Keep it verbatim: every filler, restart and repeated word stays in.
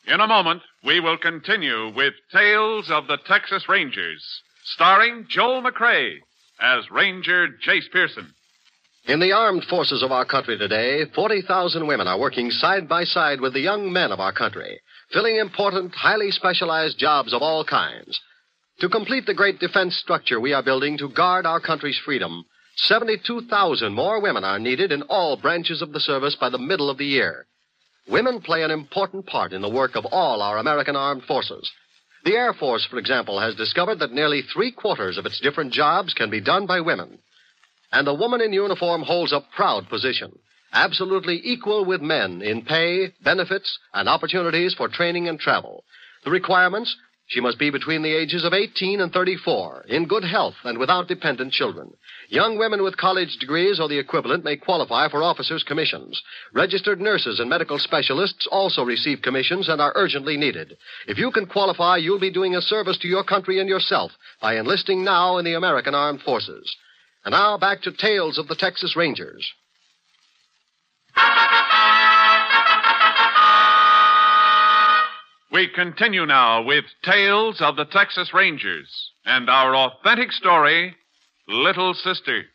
In a moment, we will continue with Tales of the Texas Rangers, starring Joel McCrea as Ranger Jace Pearson. In the armed forces of our country today, forty thousand women are working side by side with the young men of our country, filling important, highly specialized jobs of all kinds. To complete the great defense structure we are building to guard our country's freedom, seventy-two thousand more women are needed in all branches of the service by the middle of the year. Women play an important part in the work of all our American armed forces. The Air Force, for example, has discovered that nearly three-quarters of its different jobs can be done by women. And the woman in uniform holds a proud position, absolutely equal with men in pay, benefits, and opportunities for training and travel. The requirements: she must be between the ages of eighteen and thirty-four, in good health and without dependent children. Young women with college degrees or the equivalent may qualify for officers' commissions. Registered nurses and medical specialists also receive commissions and are urgently needed. If you can qualify, you'll be doing a service to your country and yourself by enlisting now in the American Armed Forces. And now back to Tales of the Texas Rangers. We continue now with Tales of the Texas Rangers and our authentic story, Little Sister.